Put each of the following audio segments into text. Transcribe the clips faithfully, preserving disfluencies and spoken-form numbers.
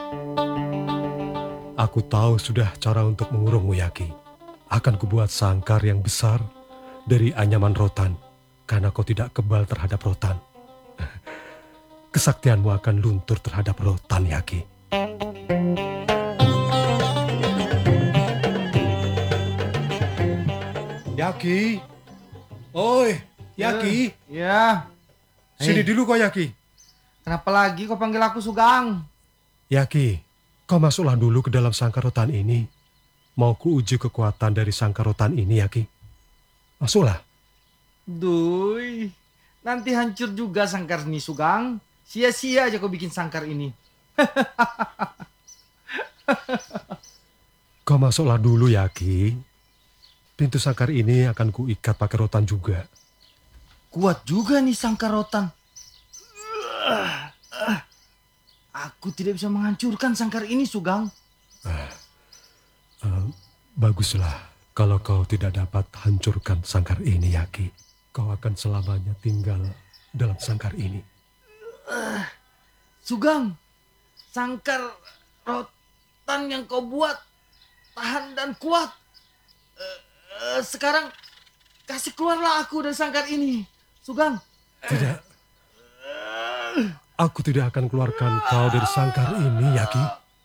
Aku tahu sudah cara untuk mengurungmu, Yaki. Akan kubuat sangkar yang besar dari anyaman rotan, karena kau tidak kebal terhadap rotan. Kesaktianmu akan luntur terhadap rotan, Yaki. Yaki, oi, Yaki. Ya. Sini Hei, dulu kau, Yaki. kenapa lagi kau panggil aku Sugang? Yaki, kau masuklah dulu ke dalam sangkar rotan ini. Mau kuuji kekuatan dari sangkar rotan ini, Yaki. Masuklah. Duy, nanti hancur juga sangkar ini Sugang. Sia-sia aja kau bikin sangkar ini. Kau masuklah dulu, Yaki. Pintu sangkar ini akan kuikat pakai rotan juga. Kuat juga nih sangkar rotan. Aku tidak bisa menghancurkan sangkar ini Sugang. Uh, baguslah kalau kau tidak dapat hancurkan sangkar ini, Yaki. Kau akan selamanya tinggal dalam sangkar ini. Uh, Sugang, sangkar rotan yang kau buat tahan dan kuat. Uh, uh, sekarang kasih keluarlah aku dari sangkar ini, Sugang. Tidak. Aku tidak akan keluarkan kau dari sangkar ini, Yaki.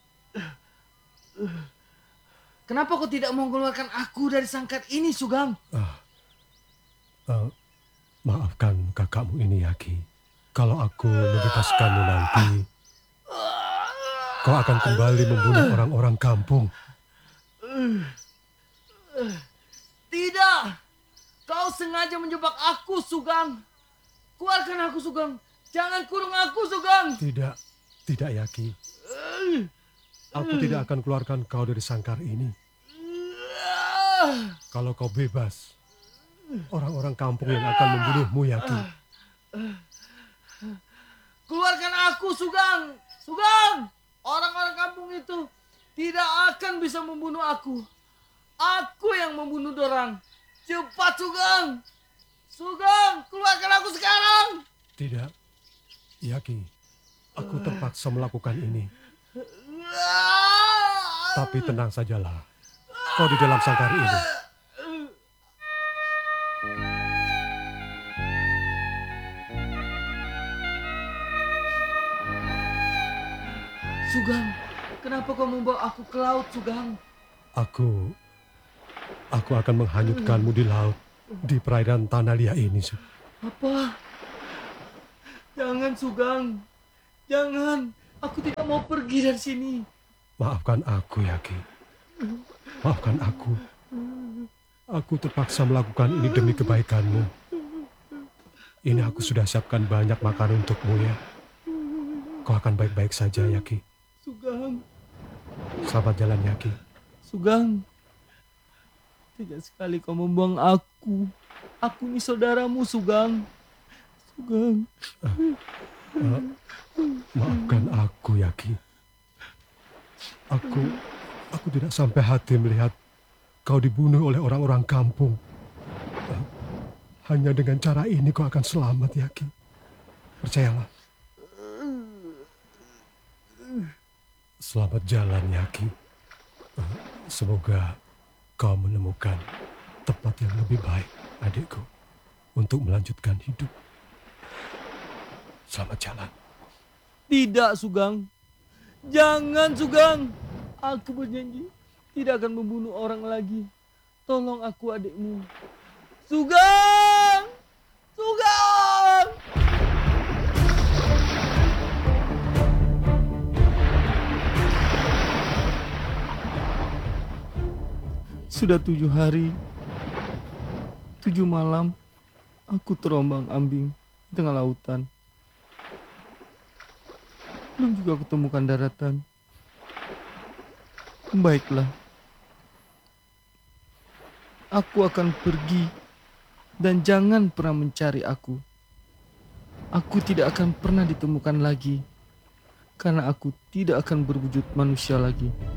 Kenapa kau tidak mau mengeluarkan aku dari sangkar ini, Sugang? Uh, uh, maafkan kakakmu ini, Yaki. Kalau aku membebaskanmu nanti, kau akan kembali membunuh orang-orang kampung. Tidak! Kau sengaja menjebak aku, Sugang. Keluarkan aku, Sugang. Jangan kurung aku, Sugang. Tidak, tidak, Yaki. Aku tidak akan keluarkan kau dari sangkar ini. Kalau kau bebas, orang-orang kampung yang akan membunuhmu, Yaki. Keluarkan aku, Sugang. Sugang! Orang-orang kampung itu tidak akan bisa membunuh aku. Aku yang membunuh dorang. Cepat, Sugang. Sugang, keluarkan aku sekarang. Tidak, Yaki. Aku terpaksa melakukan ini. Tapi tenang sajalah. Kau di dalam sangkar ini. Sugang, kenapa kau membawa aku ke laut, Sugang? Aku... Aku akan menghanyutkanmu di laut. Di perairan tanah liat ini, Su. Apa? Jangan, Sugang. Jangan. Aku tidak mau pergi dari sini. Maafkan aku, Yaki. Maafkan aku. Aku terpaksa melakukan ini demi kebaikanmu. Ini aku sudah siapkan banyak makanan untukmu, ya. Kau akan baik-baik saja, Yaki. Sugang. Selamat jalan, Yaki. Sugang. Tega sekali kau membuang aku. Aku ini saudaramu, Sugang. Sugang. Uh, uh, maafkan aku, Yaki. Aku, aku tidak sampai hati melihat kau dibunuh oleh orang-orang kampung. Uh, hanya dengan cara ini kau akan selamat, Yaki. Percayalah. Selamat jalan, Yaki. Uh, semoga kau menemukan tempat yang lebih baik, adikku, untuk melanjutkan hidup. Selamat jalan. Tidak, Sugang. Jangan, Sugang. Aku berjanji tidak akan membunuh orang lagi. Tolong aku, adikmu. Sugang! Sugang! Sudah tujuh hari, tujuh malam, aku terombang-ambing di tengah lautan. Belum juga kutemukan daratan. Baiklah, aku akan pergi dan jangan pernah mencari aku. Aku tidak akan pernah ditemukan lagi karena aku tidak akan berwujud manusia lagi.